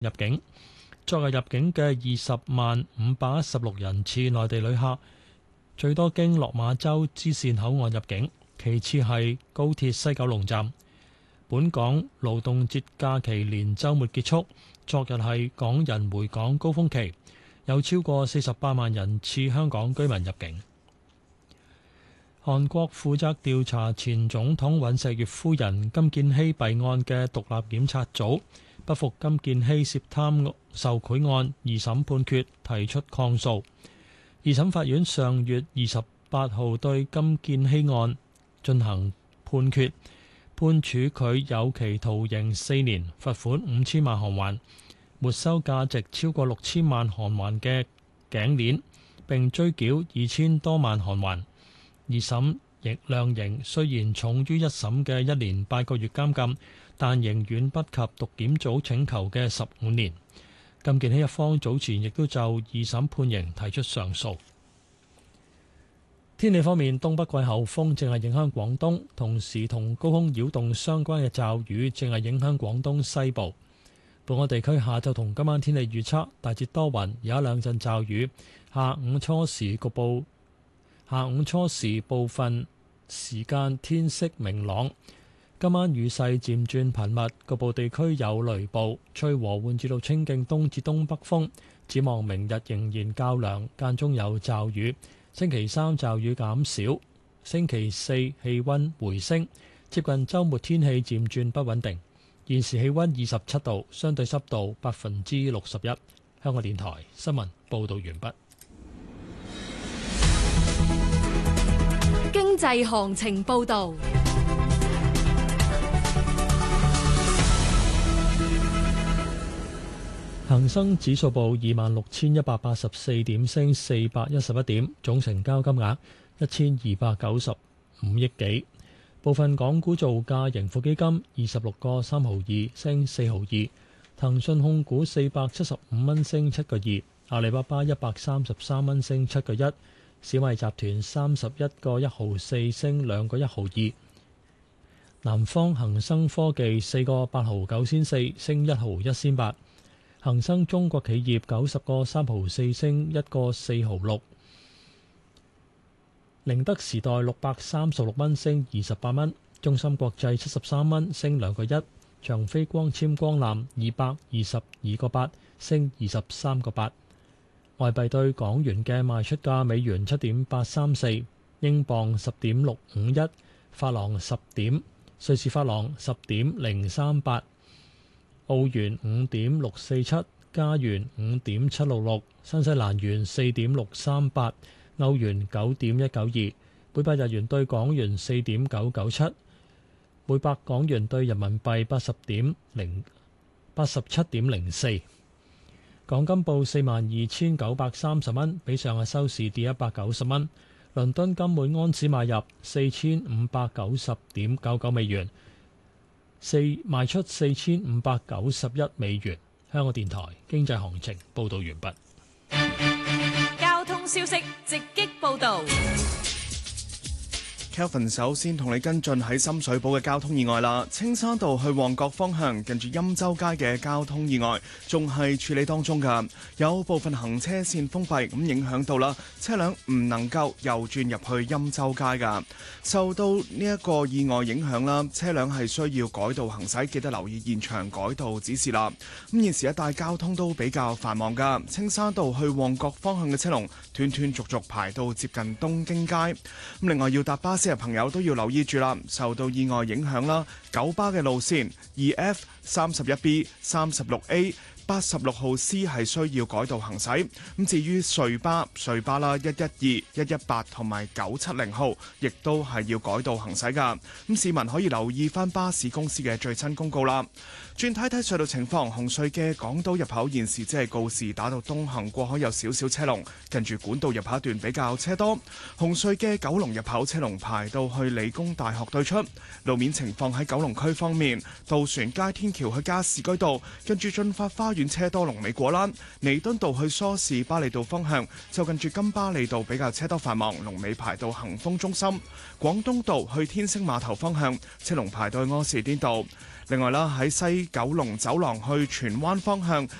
入境。昨日入境嘅20萬516人次內地旅客，最多經落馬洲支線口岸入境，其次係高鐵西九龍站。本港勞動節假期連週末結束，昨日係港人回港高峰期，有超過48萬人次香港居民入境。韓國負責調查前總統尹錫悅夫人金建希弊案嘅獨立檢察組不服金建希涉貪受賄案二審判決，提出抗訴。二審法院上月28號對金建希案進行判決，判處佢有期徒刑4年，罰款5000萬韓元，沒收價值超過6000萬韓元嘅頸鏈，並追繳2000多萬韓元。二審亦量刑雖然重於一審嘅1年8個月監禁，但仍遠不及獨檢組請求嘅15年。金建希一方早前亦都就二審判刑提出上訴。天氣方面，東北季候風正係影響廣東，同時同高空擾動相關嘅驟雨正係影響廣東西部。本港地區下晝同今晚天氣預測大致多雲，有一兩陣驟雨，下午初時部分時間天色明朗。今晚雨勢漸轉頻密，局部地區有雷暴，吹和緩至到清勁東至東北風。展望明日仍然較涼，間中有驟雨。星期三驟雨減少，星期四氣溫回升，接近週末天氣漸轉不穩定。現時氣溫27度，相對濕度61%。香港電台新聞報導完畢。 經濟行情報導。 恒生指數報26,184點，升411點，總成交金額1295億幾。部分港股造價，盈富基金26個3毫2，升4毫2；騰訊控股475蚊，升7個2；阿里巴巴133蚊，升7個1；小米集團31個1毫4，升2個1毫2；南方恒生科技4個8毫9仙4，升1毫1仙8。恒生中國企業90個3毫4，升1個4毫6。寧德時代636蚊，升28蚊。中芯國際73蚊，升2個1。長飛光纖光纜222個8，升23個8。外幣對港元嘅賣出價：美元7.834，英鎊10.651，法郎10點，瑞士法郎10.038。澳元5.647，加元5.766，新西蘭元4.638，歐元9.192，每百日元對港元4.997，每百港元對人民幣87.04。港金報42,930蚊，比上日收市跌190蚊。倫敦金每安士買入4590.99美元。賣出4591美元。香港電台經濟行情報道完畢。 交通消息直擊報道。 Kelvin 首先同你跟進喺深水埗嘅交通意外啦，青山道去旺角方向近住欽州街嘅交通意外仲係處理當中㗎，有部分行車線封閉，咁影響到啦，車輛唔能夠右轉入去欽州街㗎。受到呢一個意外影響啦，車輛係需要改道行駛，記得留意現場改道指示啦。咁現時一帶交通都比較繁忙㗎，青山道去旺角方向嘅車龍斷斷續續排到接近東京街。咁另外要搭巴士嘅朋友都要留意住啦，受到意外影響啦，九巴嘅路線 2F、31B、36A、86號 C 係需要改道行駛。咁至於隧巴啦112、118同埋970號，亦都係要改道行駛噶。咁市民可以留意翻巴士公司嘅最新公告啦。轉睇睇隧道情況，紅隧嘅港島入口現時即係告士打道東行過海有少少車龍，近住管道入口一段比較車多。紅隧嘅九龍入口車龍排到去理工大學對出。路面情況喺九龍區方面，渡船街天橋去加士居道，近住進發花園車多，龍尾果欄；彌敦道去梳士巴利道方向，就近住金巴利道比較車多繁忙，龍尾排到恒豐中心。廣東道去天星碼頭方向，車龍排到去柯士甸道。 另外啦，喺西九龍走廊去荃灣方向，